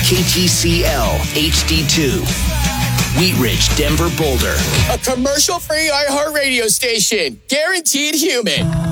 KTCL HD2. Wheat Ridge, Denver, Boulder. A commercial-free iHeartRadio station. Guaranteed human.